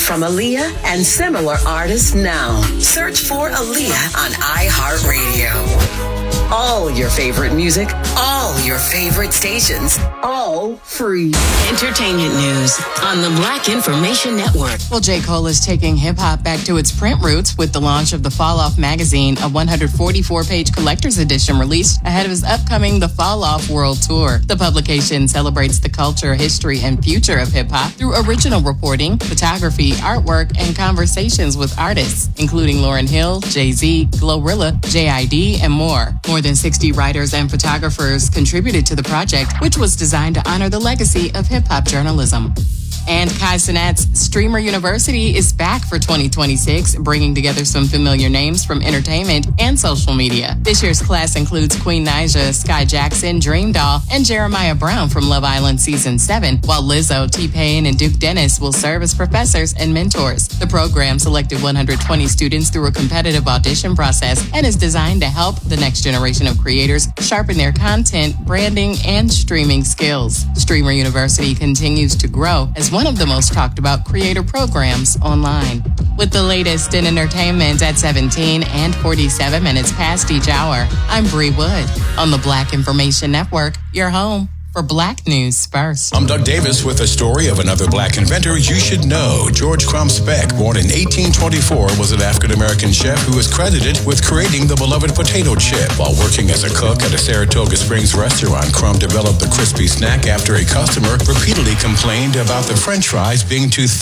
from Aaliyah and similar artists now. Search for Aaliyah on iHeartRadio. All your favorite music, all your favorite stations, all free. Entertainment news on the Black Information Network. Well, J. Cole is taking hip-hop back to its print roots with the launch of the Fall Off magazine, a 144-page collector's edition released ahead of his upcoming The Fall Off World Tour. The publication celebrates the culture, history, and future of hip-hop through original reporting, photography, artwork, and conversations with artists, including Lauryn Hill, Jay-Z, Glorilla, JID, and more. More than 60 writers and photographers contributed to the project, which was designed to honor the legacy of hip-hop journalism. And Kai Cenat's Streamer University is back for 2026, bringing together some familiar names from entertainment and social media. This year's class includes Queen Naija, Sky Jackson, Dream Doll, and Jeremiah Brown from Love Island Season 7, while Lizzo, T-Pain, and Duke Dennis will serve as professors and mentors. The program selected 120 students through a competitive audition process and is designed to help the next generation of creators sharpen their content, branding, and streaming skills. Streamer University continues to grow as one of the most talked about creator programs online. With the latest in entertainment at 17 and 47 minutes past each hour, I'm Bree Wood on the Black Information Network, your home for Black News First. I'm Doug Davis with a story of another black inventor you should know. George Crump Speck, born in 1824, was an African-American chef who is credited with creating the beloved potato chip. While working as a cook at a Saratoga Springs restaurant, Crump developed the crispy snack after a customer repeatedly complained about the French fries being too